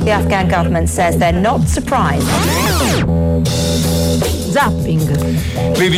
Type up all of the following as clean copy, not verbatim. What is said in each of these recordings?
The Afghan government says they're not surprised. Zapping. Le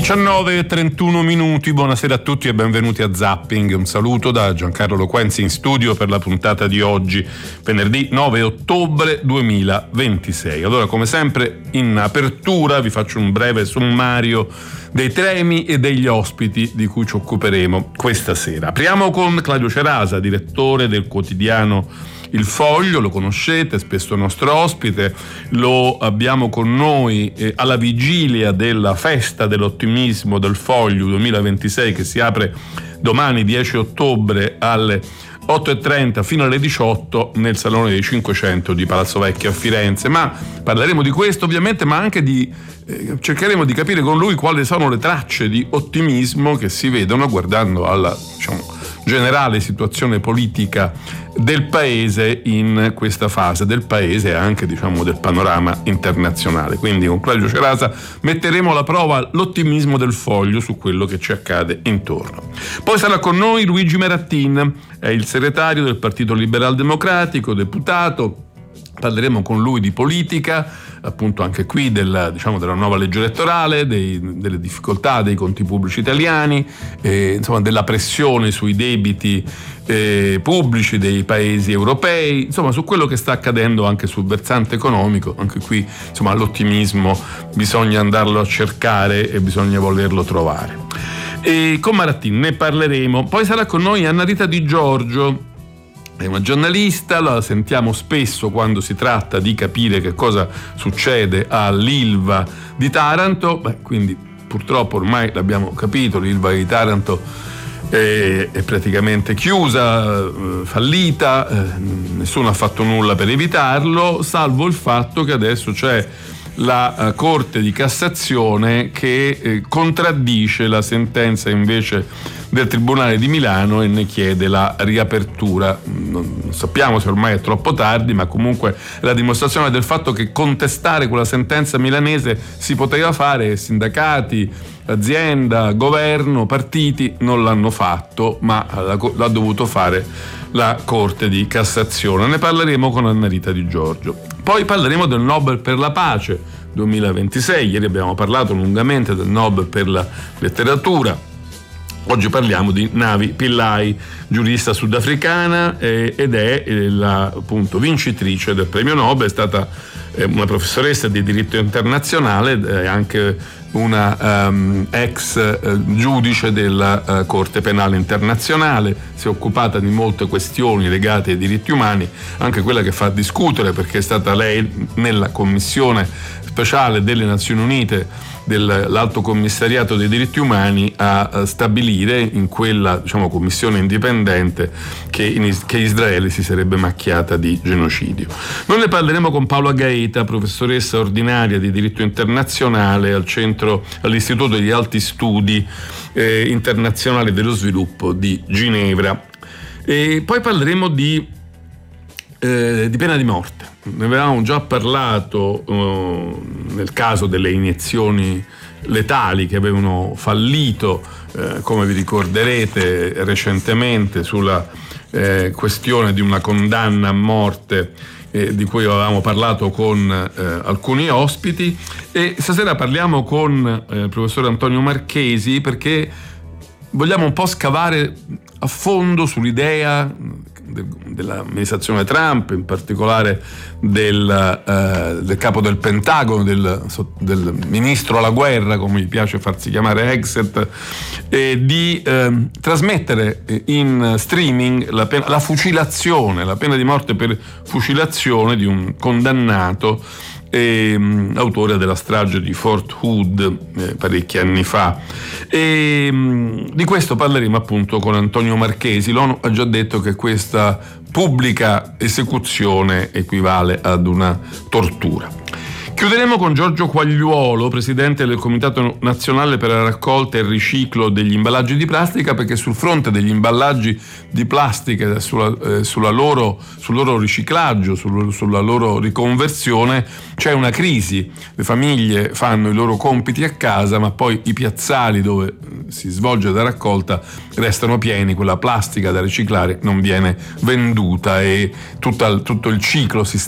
19:31, buonasera a tutti e benvenuti a Zapping. Un saluto da Giancarlo Loquenzi in studio per la puntata di oggi, venerdì 9 ottobre 2026. Allora, come sempre, in apertura vi faccio un breve sommario dei temi e degli ospiti di cui ci occuperemo questa sera. Apriamo con Claudio Cerasa, direttore del quotidiano Il Foglio, lo conoscete, spesso nostro ospite, lo abbiamo con noi alla vigilia della festa dell'ottimismo del Foglio 2026 che si apre domani 10 ottobre alle 8:30 fino alle 18 nel Salone dei 500 di Palazzo Vecchio a Firenze. Ma parleremo di questo ovviamente, ma anche cercheremo di capire con lui quali sono le tracce di ottimismo che si vedono guardando alla, generale situazione politica del paese in questa fase, del paese e anche del panorama internazionale. Quindi con Claudio Cerasa metteremo alla prova l'ottimismo del Foglio su quello che ci accade intorno. Poi sarà con noi Luigi Merattin, è il segretario del Partito Liberal Democratico, deputato. Parleremo con lui di politica, appunto anche qui della nuova legge elettorale, delle difficoltà dei conti pubblici italiani, della pressione sui debiti pubblici dei paesi europei, su quello che sta accadendo anche sul versante economico. Anche qui l'ottimismo bisogna andarlo a cercare e bisogna volerlo trovare. E con Marattin ne parleremo. Poi sarà con noi Anna Rita Di Giorgio. È una giornalista, la sentiamo spesso quando si tratta di capire che cosa succede all'Ilva di Taranto. Quindi purtroppo ormai l'abbiamo capito, l'Ilva di Taranto è praticamente chiusa, fallita, nessuno ha fatto nulla per evitarlo, salvo il fatto che adesso c'è la Corte di Cassazione che contraddice la sentenza invece del Tribunale di Milano e ne chiede la riapertura. Non sappiamo se ormai è troppo tardi, ma comunque è la dimostrazione del fatto che contestare quella sentenza milanese si poteva fare. Sindacati, azienda, governo, partiti non l'hanno fatto, ma l'ha dovuto fare la Corte di Cassazione. Ne parleremo con Anna Rita Di Giorgio. Poi parleremo del Nobel per la pace 2026. Ieri abbiamo parlato lungamente del Nobel per la letteratura. Oggi parliamo di Navi Pillay, giurista sudafricana ed è appunto vincitrice del premio Nobel. È stata una professoressa di diritto internazionale, è anche una ex giudice della Corte Penale Internazionale. Si è occupata di molte questioni legate ai diritti umani, anche quella che fa discutere, perché è stata lei nella commissione speciale delle Nazioni Unite dell'Alto Commissariato dei diritti umani a stabilire in quella commissione indipendente che Israele si sarebbe macchiata di genocidio. Noi ne parleremo con Paola Gaeta, professoressa ordinaria di diritto internazionale all'Istituto degli Alti Studi Internazionali dello Sviluppo di Ginevra. E poi parleremo di pena di morte. Ne avevamo già parlato nel caso delle iniezioni letali che avevano fallito, come vi ricorderete, recentemente sulla questione di una condanna a morte di cui avevamo parlato con alcuni ospiti. E stasera parliamo con il professor Antonio Marchesi perché vogliamo un po' scavare a fondo sull'idea dell'amministrazione Trump, in particolare del capo del Pentagono, del ministro alla guerra, come gli piace farsi chiamare, Hegseth, di trasmettere in streaming la pena di morte per fucilazione di un condannato autore della strage di Fort Hood parecchi anni fa. Di questo parleremo appunto con Antonio Marchesi. L'ONU ha già detto che questa pubblica esecuzione equivale ad una tortura. Chiuderemo con Giorgio Quagliuolo, presidente del Comitato Nazionale per la raccolta e il riciclo degli imballaggi di plastica, perché sul fronte degli imballaggi di plastica, sul loro riciclaggio, sulla loro riconversione, c'è una crisi. Le famiglie fanno i loro compiti a casa, ma poi i piazzali dove si svolge la raccolta restano pieni, quella plastica da riciclare non viene venduta e tutto il ciclo si